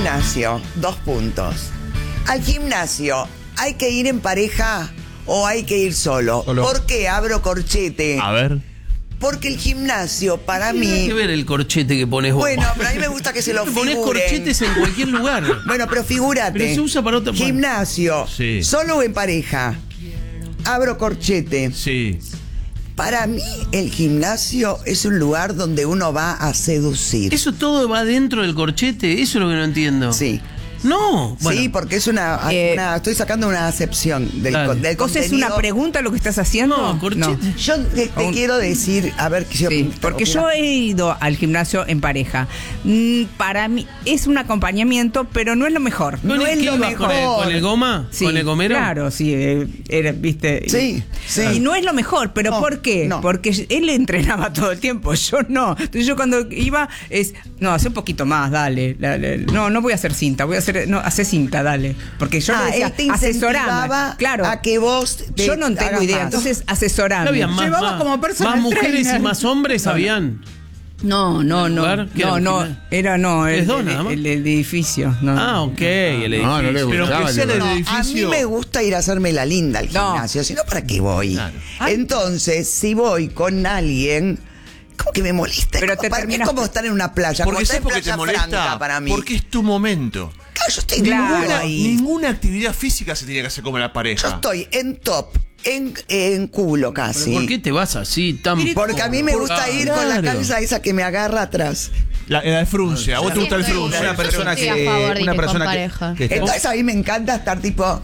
gimnasio, 2 puntos. Al gimnasio, ¿hay que ir en pareja o hay que ir solo? ¿Por qué abro corchete? A ver. Porque el gimnasio, para mí... Tiene que ver el corchete que pones vos. Bueno, pero a mí me gusta que se lo figuren. Pones corchetes en cualquier lugar. Bueno, pero figúrate. Pero se usa para otra... Gimnasio, Sí. solo o en pareja. Abro corchete. Sí. Para mí, el gimnasio es un lugar donde uno va a seducir. ¿Eso todo va dentro del corchete? Eso es lo que no entiendo. Sí. No. Bueno. Sí, porque es una estoy sacando una acepción del Dale. contenido. ¿Es una pregunta lo que estás haciendo? No, corchete. Yo te quiero decir, a ver, Sí, porque yo he ido al gimnasio en pareja. Para mí es un acompañamiento, pero no es lo mejor. No es lo ibas mejor. ¿Con el goma? Sí, ¿Con el gomero? Claro, sí, viste. Sí, sí. Y no es lo mejor, pero No, ¿por qué? no. Porque él entrenaba todo el tiempo, yo no. Entonces yo cuando iba hace un poquito más, dale. No voy a hacer cinta, hace cinta, dale. Porque yo le decía, él te incentivaba asesorame. Claro. a que vos Yo no tengo hagas idea, más. entonces asesorame. ¿No había Llevaba como personal más mujeres trainer. y más hombres habían? No. lugar? ¿Qué era un gimnasio? ¿Es dos nada más? El edificio. No. Ah, ok, el edificio. No le Pero gustaba que sea el el A edificio. mí me gusta ir a hacerme la linda al No. gimnasio, si no, ¿para qué voy? Claro. Entonces, si voy con alguien, como que me molesta. Pero Es te como, para mí es terminas- como estar en una playa. Porque como estar sé en por qué te Playa molesta. Franca para mí. Porque es tu momento. Claro, yo estoy Claro. ahí. Ninguna actividad física se tiene que hacer como la pareja. Yo estoy en top, en culo ¿Pero casi. ¿Por qué te vas así tan... Porque a mí me gusta ir con la Claro. calza esa que me agarra atrás. La de frunce. A vos te gusta el frunce. Una persona Estoy a favor de ir con pareja. Entonces a mí me encanta estar tipo...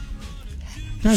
No,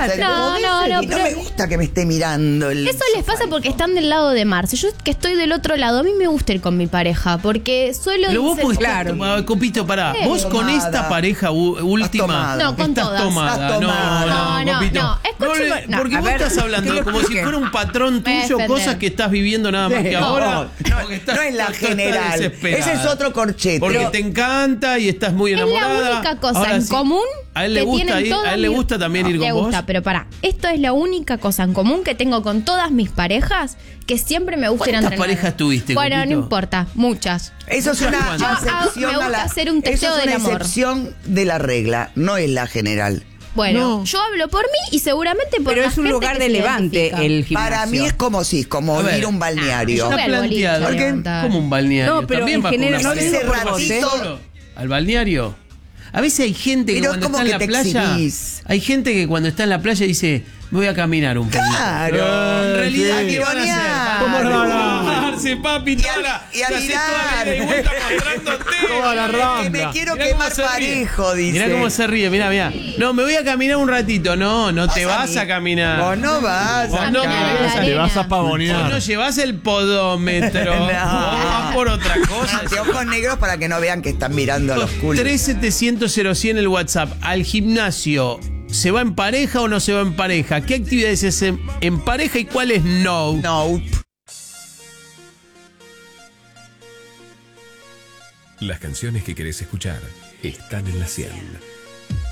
y no me gusta que me esté mirando el Eso les pasa sofá. porque están del lado de Marce. Yo que estoy del otro lado, a mí me gusta ir con mi pareja, porque suelo... Pero vos podés... Claro. Copito, pará. Sí. Vos con Tomada. esta pareja última... tomada. No, con estás todas. tomada. Estás tomada. No, Copito. no, escúchame, no. Porque A vos ver, estás que hablando lo como si explique. fuera un patrón Me tuyo, defender. cosas que estás viviendo nada más que ahora. No, porque estás- no es la estás general. desesperada. Ese es otro corchete. Porque Pero- te encanta y estás muy Es enamorada. la única cosa Ahora en sí, común a él le que gusta tienen ir, todas a él le mis- gusta también ir con Le vos. gusta, pero pará, esto es la única cosa en común que tengo con todas mis parejas, que siempre me gusta ir a ¿Cuántas entrenar. parejas tuviste, Bueno, Copito? no importa, muchas. Eso es una Yo excepción me gusta a la... hacer un testeo eso es del una amor. excepción de la regla, no es la general. Bueno, No. yo hablo por mí y seguramente por Pero la es un gente lugar que de se levante identifica. el gimnasio. Para mí es como A ver, ir a un balneario. yo Está voy al boliche planteado. a Porque- levantar. Como un balneario. No, pero También en va con general, una no pareja. ese ratito- ¿Solo? ¿Al balneario? A veces hay gente que Pero es cuando como está en que la te playa... exhibís. Hay gente que cuando está en la playa dice... Me voy a caminar un poquito. Claro. En realidad, Sí. ¿qué van a hacer? ¿Cómo no? Bajarse, papi, Y a- toda y a te haces mirar. toda la ida y vuelta mostrándote. Toda la rambla. Que me quiero Mirá cómo quemar se ríe. parejo, dice. Mirá cómo se ríe, mirá. No, me voy a caminar un ratito. No te vas a caminar. Vos no vas Vos a no caminar en la vas a- arena. Te vas a Vos pavonear. no llevas el podómetro. No. Vos vas por otra cosa. anteojos negros para que no vean que están mirando a los culos. 3700 el WhatsApp. ¿Al gimnasio se va en pareja o no se va en pareja? ¿Qué actividades se hacen en pareja y cuáles no? No. Las canciones que querés escuchar están en la 100.